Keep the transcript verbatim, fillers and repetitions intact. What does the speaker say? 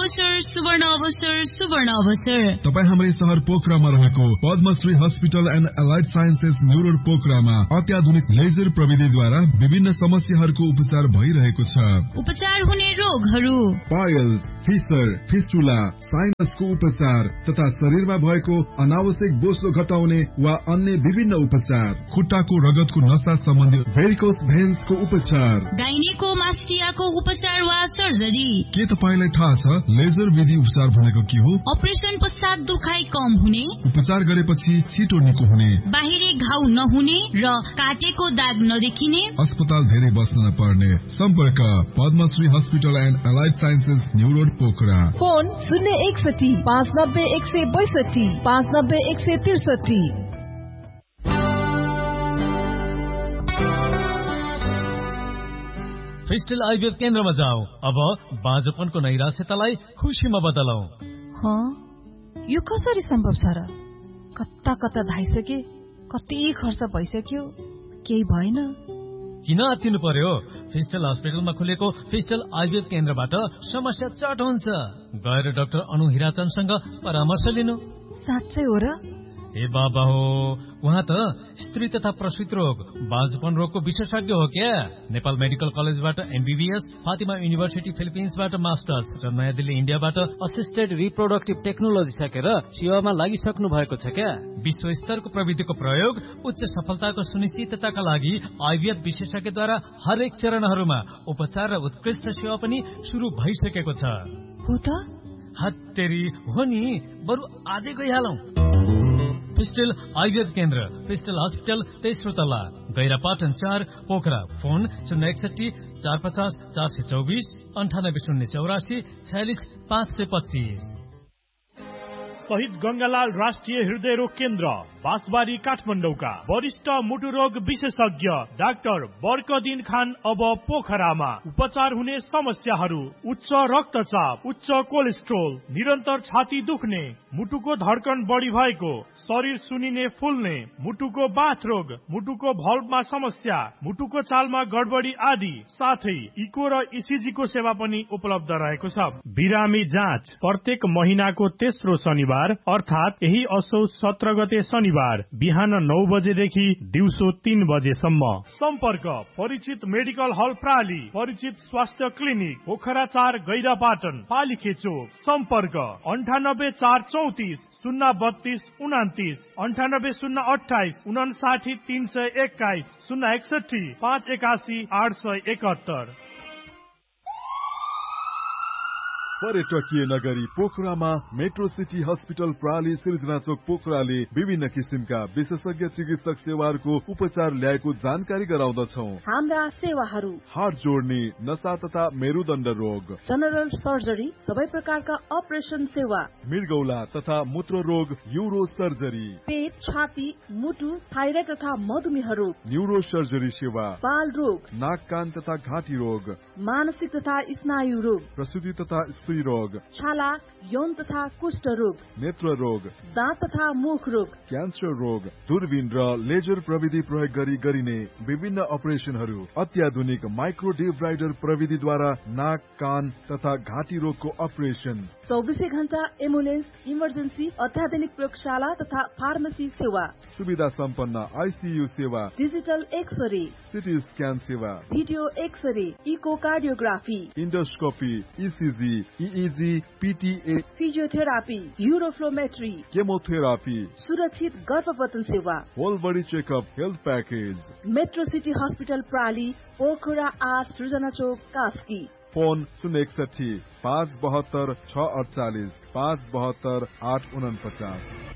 अवसर सुवर्ण अवसर सुवर्ण अवसर। तपाईँ हाम्रै शहर पोखरामा रहेको Padmashri hospital and allied sciences new road पोखरामा अत्याधुनिक लेजर प्रविधिद्वारा विभिन्न समस्याहरूको उपचार भइरहेको छ। उपचार हुने रोगहरू पाइल्स, फिसर, फिस्टुला, साइनसको उपचार तथा शरीरमा भएको अनावश्यक बोसो घटाउने वा अन्य विभिन्न उपचार, खुट्टाको रगतको नसा सम्बन्धी भेरिकोस भेन्सको उपचार, गाइनेकोमास्टियाको उपचार वा सर्जरी। के तपाईलाई थाहा छ लेजर विधि उपचार भनेको के हो? अपरेसन पश्चात दुखाइ कम हुने, उपचार गरेपछि छिटो निको हुने, बाहिरी घाउ नहुने र काटेको दाग नदेखिने, अस्पताल धेरै बस्न नपर्ने। सम्पर्क Padmashri hospital and allied sciences new road Pokhara. Phone शून्य एकसठी पाँच नब्बे एक सय बैसठी पाँच नब्बे एक सय त्रिसठी। फिस्टल आइभीएफ केन्द्रमा जाऊ। अब बाँझोपनको नैराश्यतालाई खुसीमा बदलौ। यो कसरी सम्भव छ र? कता कता धाइसके, कति खर्च भइसक्यो, केही भएन। किन आत्तिनु पर्यो? फिस्टल हस्पिटलमा खुलेको फिस्टल आइभीएफ केन्द्रबाट समस्या चट हुन्छ। गएर डाक्टर अनु हिराचन्दसँग परामर्श लिनु। साँच्चै हो र? ए बाबा हो, उहाँ त स्त्री तथा प्रसूति रोग, बाँझोपन रोगको विशेषज्ञ हो क्या। नेपाल मेडिकल कलेजबाट एमबीबीएस, फातिमा युनिभर्सिटी फिलिपिन्सबाट मास्टर्स र नयाँ दिल्ली इन्डियाबाट असिस्टेड रिप्रोडक्टिभ टेक्नोलोजी सकेर सेवामा लागिसक्नु भएको छ क्या। विश्व स्तरको प्रविधिको प्रयोग उच्च सफलताको सुनिश्चितताका लागि आइभीएफ विशेषज्ञद्वारा हरेक चरणहरूमा उपचार र उत्कृष्ट सेवा पनि शुरू भइसकेको छ। हो त? हत्तेरी हो नि, बरु आजै गइहालौं। फिस्टल आइभीएफ केन्द्र, फिस्टल हस्पिटल, तेस्रो तला, गैरापाटन चार, पोखरा। फोन शून्य एकसठी चार पचास चार सय चौबिस अन्ठानब्बे शून्य चौरासी छयालिस पाँच सय पच्चिस। शहीद गंगालाल राष्ट्रिय हृदय रोग केन्द्र, बाँसबारी, काठमाडौँका वरिष्ठ मुटु रोग विशेषज्ञ डाक्टर बर्कदिन खान अब पोखरामा। उपचार हुने समस्याहरू: उच्च रक्तचाप, उच्च कोलेस्ट्रोल, निरन्तर छाती दुख्ने, मुटुको धड्कन बढी भएको, शरीर सुनिने फुल्ने, मुटुको बाथ रोग, मुटुको भल्भमा समस्या, मुटुको चालमा गडबडी आदि, साथै इको र इसिजी को सेवा पनि उपलब्ध रहेको छ। बिरामी जाँच प्रत्येक महिनाको तेस्रो शनिबार अर्थात यही असोज सत्र गते शनिबार बिहान नौ बजेदेखि दिउँसो तीन बजेसम्म। सम्पर्क परिचित मेडिकल हल प्राली, परिचित स्वास्थ्य क्लिनिक, पोखरा चार, गैरापाटन, पालिखे चोक। सम्पर्क अन्ठानब्बे चार चौतिस शून्य बत्तीस उनातिस, अन्ठानब्बे शून्य अठाइस उनासाठी तीन सय एक्काइस, शून्य एकसठी पाँच एकासी आठ सय एकहत्तर। पर्यटकीय नगरी पोखरामा मेट्रो सिटी हस्पिटल प्राली सिर्जना चोक पोखराले विभिन्न किसिमका विशेषज्ञ चिकित्सक सेवाहरूको उपचार ल्याएको जानकारी गराउँदछौ। हाम्रा सेवाहरू: हार्ट जोड्ने, नसा तथा मेरुदण्ड रोग, जनरल सर्जरी, सबै प्रकारका अपरेसन सेवा, मृगौला तथा मूत्र रोग, न्यूरो सर्जरी, पेट, छाती, मुटु, थाइराइड तथा मधुमेह रोग, न्यूरो सर्जरी सेवा, बाल रोग, नाक कान तथा घाँटी रोग, मानसिक तथा स्नायु रोग, प्रसूति तथा रोग, छाला, यौन तथा कुष्ठ रोग, नेत्र रोग, दाँत तथा मुख रोग, क्यान्सर रोग, दूरबीन र लेजर प्रविधि प्रयोग गरी गरिने विभिन्न अपरेसनहरू, अत्याधुनिक माइक्रो डिब्राइडर प्रविधिद्वारा नाक कान तथा घाँटी रोगको अपरेसन, चौबिसै घण्टा एम्बुलेन्स, इमर्जेन्सी, अत्याधुनिक प्रयोगशाला तथा फार्मेसी सेवा, सुविधा सम्पन्न आइसियू सेवा, डिजिटल एक्सरे, सिटी स्क्यान सेवा, video x-ray, eco cardiography, endoscopy, ECG, इइजी, PTA, physiotherapy, uroflowmetry, chemotherapy, सुरक्षित गर्भपतन सेवा, whole body checkup health package. Metro city hospital प्राली, Pokhara आठ, सृजना चोक, कास्की। फोन शून्य एकसठी पाँच बहत्तर छ अडचालिस पाँच बहत्तर आठ उनपचास।